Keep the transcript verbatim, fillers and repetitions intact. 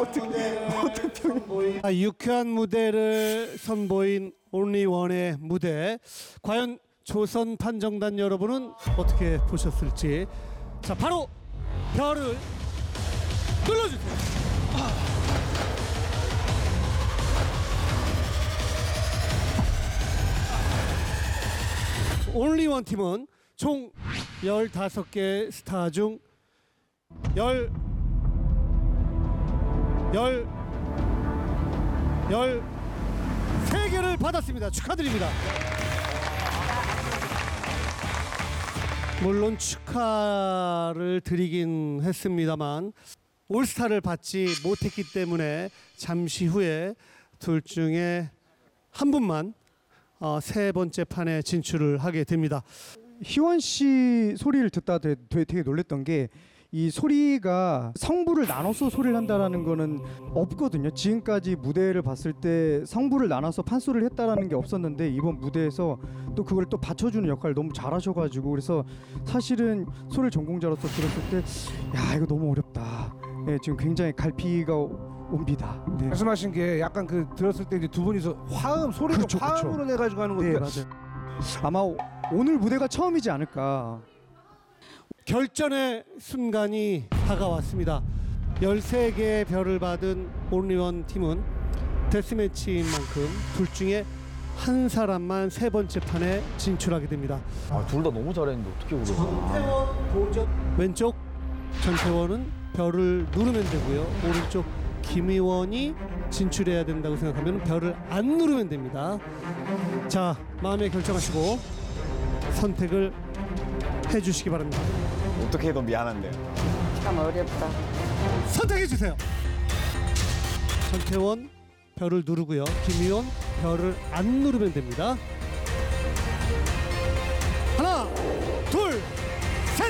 아, 유쾌한 무대를 선보인 온리원의 무대, 과연 조선 판정단 여러분은 어떻게 보셨을지. 자, 바로 별을 눌러주세요. 온리원 팀은 총 열다섯 개 스타 중 열, 열, 열세 개를 받았습니다. 축하드립니다. 물론 축하를 드리긴 했습니다만 올스타를 받지 못했기 때문에 잠시 후에 둘 중에 한 분만 어, 세 번째 판에 진출을 하게 됩니다. 희원 씨 소리를 듣다 되게, 되게 놀랬던 게 이 소리가 성부를 나눠서 소리를 한다라는 거는 없거든요. 지금까지 무대를 봤을 때 성부를 나눠서 판소리를 했다라는 게 없었는데 이번 무대에서 또 그걸 또 받쳐주는 역할을 너무 잘하셔가지고 그래서 사실은 소리 전공자로서 들었을 때 야 이거 너무 어렵다. 네, 지금 굉장히 갈피가 옵니다. 네. 말씀하신 게 약간 그 들었을 때 이제 두 분이서 화음 소리도 그렇죠, 화음으로 그렇죠. 내가지고 하는 거. 네 맞아요. 아마 오늘 무대가 처음이지 않을까. 결전의 순간이 다가왔습니다. 열세 개의 별을 받은 온리원 팀은 데스매치인 만큼 둘 중에 한 사람만 세 번째 판에 진출하게 됩니다. 아, 둘 다 너무 잘했는데 어떻게 그래? 전태원 도전. 왼쪽 전태원은 별을 누르면 되고요. 오른쪽 김희원이 진출해야 된다고 생각하면 별을 안 누르면 됩니다. 자, 마음에 결정하시고 선택을 해주시기 바랍니다. 어떻게 해도 미안한데요. 참 어렵다. 선택해 주세요. 전태원 별을 누르고요. 김희원 별을 안 누르면 됩니다. 하나, 둘,